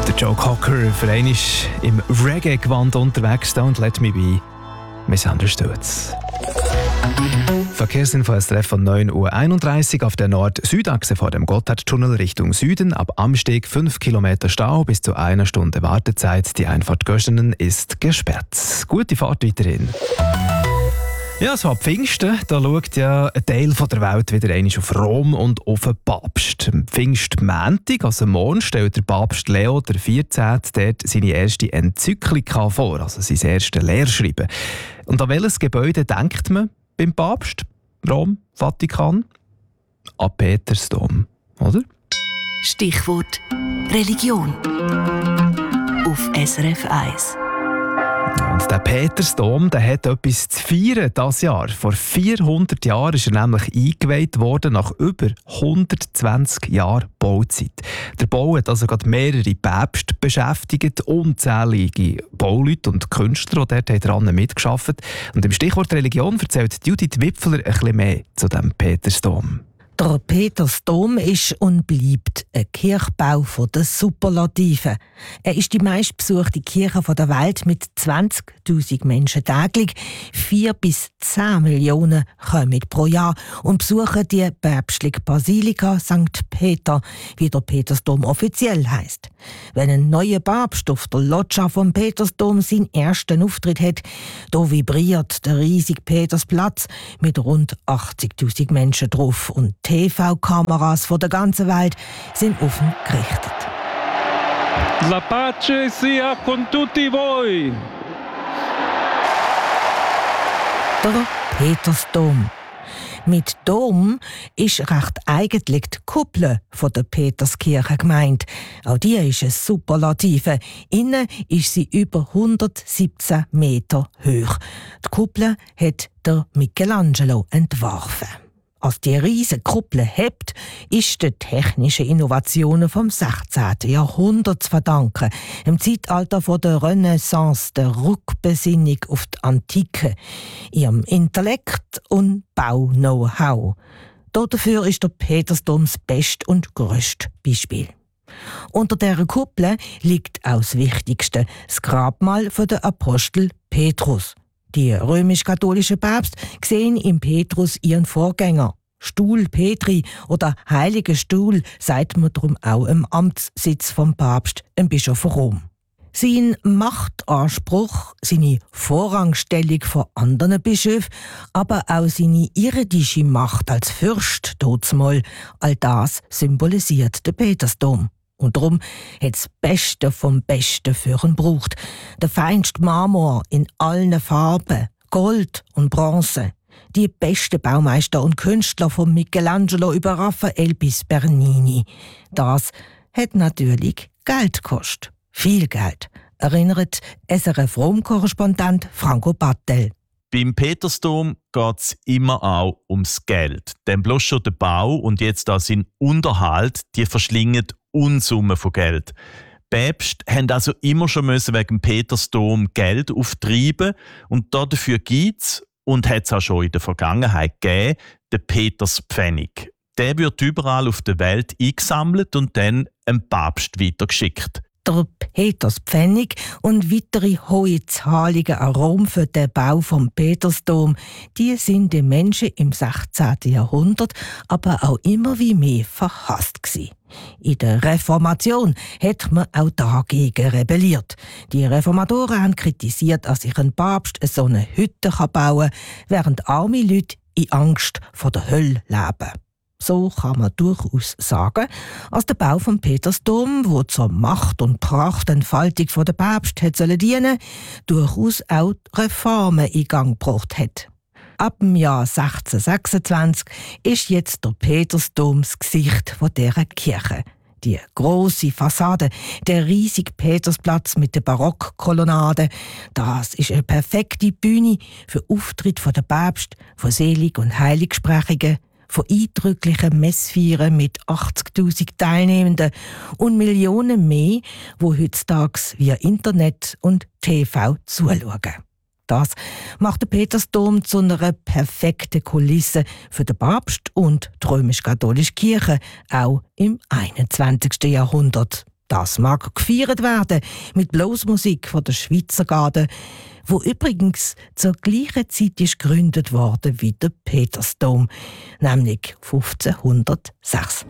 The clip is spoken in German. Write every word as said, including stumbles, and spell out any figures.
Der Joe Cocker für einen ist im Reggae-Gewand unterwegs. Don't let me be misunderstood. Verkehrsinfo S R F von neun Uhr einunddreißig auf der Nord-Südachse vor dem Gotthardtunnel Richtung Süden. Ab Amsteg fünf Kilometer Stau bis zu einer Stunde Wartezeit. Die Einfahrt Göschenen ist gesperrt. Gute Fahrt weiterhin. Ja, so ab Pfingsten, da schaut ja ein Teil der Welt wieder einmal auf Rom und auf den Papst. Am Pfingstmontag, also morgen, stellt der Papst Leo der vierzehnte dort seine erste Enzyklika vor, also sein erstes Lehrschreiben. Und an welches Gebäude denkt man beim Papst? Rom, Vatikan? An Petersdom, oder? Stichwort Religion auf S R F eins. Und der Petersdom, der hat etwas zu feiern dieses Jahr. Vor vierhundert Jahren ist er nämlich eingeweiht worden, nach über hundertzwanzig Jahren Bauzeit. Der Bau hat also gerade mehrere Päpste beschäftigt, unzählige Bauleute und Künstler, die dort daran mitgearbeitet haben. Und im Stichwort Religion erzählt Judith Wipfler ein bisschen mehr zu diesem Petersdom. Der Petersdom ist und bleibt ein Kirchbau von den Superlativen. Er ist die meistbesuchte Kirche der Welt mit zwanzigtausend Menschen täglich. Vier bis zehn Millionen kommen pro Jahr und besuchen die päpstliche Basilika Sankt Peter, wie der Petersdom offiziell heisst. Wenn ein neuer Papst auf der Loggia vom Petersdom seinen ersten Auftritt hat, da vibriert der riesige Petersplatz mit rund achtzigtausend Menschen drauf und T V-Kameras von der ganzen Welt sind auf ihn gerichtet. La pace sia con tutti voi. Der Petersdom. Mit Dom ist recht eigentlich die Kuppel von der Peterskirche gemeint. Auch die ist eine Superlative. Innen ist sie über hundertsiebzehn Meter hoch. Die Kuppel hat der Michelangelo entworfen. Als die riesige Kuppel hebt, ist den technischen Innovationen vom sechzehnten Jahrhundert zu verdanken. Im Zeitalter von der Renaissance, der Rückbesinnung auf die Antike, ihrem Intellekt und Bau-Know-how. Dafür ist der Petersdom das beste und grösste Beispiel. Unter dieser Kuppel liegt auch das Wichtigste, das Grabmal der Apostel Petrus. Die römisch-katholischen Päpste sehen im Petrus ihren Vorgänger. Stuhl Petri oder Heiliger Stuhl sagt man darum auch im Amtssitz vom Papst, im Bischof von Rom. Sein Machtanspruch, seine Vorrangstellung vor anderen Bischöfen, aber auch seine irdische Macht als Fürst, dortmal, all das symbolisiert der Petersdom. Und darum hat das Beste vom Besten für ihn gebraucht. Der feinste Marmor in allen Farben, Gold und Bronze. Die besten Baumeister und Künstler von Michelangelo über Raffael bis Bernini. Das hat natürlich Geld gekostet. Viel Geld, erinnert S R F-Rom-Korrespondent Franco Battel. Beim Petersdom geht es immer auch ums Geld. Denn bloß schon der Bau und jetzt auch sein Unterhalt, die verschlingen Unsummen von Geld. Päpste haben also immer schon müssen wegen dem Petersdom Geld auftreiben und dafür gibt es, und hat es auch schon in der Vergangenheit gegeben, den Peterspfennig. Der wird überall auf der Welt eingesammelt und dann einem Papst weitergeschickt. Der Peterspfennig und weitere hohe Zahlungen an Rom für den Bau vom Petersdom, die sind den Menschen im sechzehnten Jahrhundert aber auch immer wie mehr verhasst gewesen. In der Reformation hat man auch dagegen rebelliert. Die Reformatoren haben kritisiert, dass sich ein Papst so eine Hütte bauen kann, während arme Leute in Angst vor der Hölle leben. So kann man durchaus sagen, als der Bau vom Petersdom, wo zur Macht- und Prachtentfaltung der Päpste hat dienen, durchaus auch Reformen in Gang gebracht hat. Ab dem Jahr sechzehnhundertsechsundzwanzig ist jetzt der Petersdom das Gesicht dieser Kirche. Die grosse Fassade, der riesige Petersplatz mit der Barockkolonnade, das ist eine perfekte Bühne für Auftritte der Päpste, von Selig- und Heiligsprechungen, von eindrücklichen Messfeiern mit achtzigtausend Teilnehmenden und Millionen mehr, die heutzutage via Internet und T V zuschauen. Das macht den Petersdom zu einer perfekten Kulisse für den Papst und die römisch-katholische Kirche, auch im einundzwanzigsten Jahrhundert. Das mag gefeiert werden mit Bluesmusik von der Schweizer Garde, wo übrigens zur gleichen Zeit ist gegründet worden wie der Petersdom, nämlich fünfzehnhundertsechs.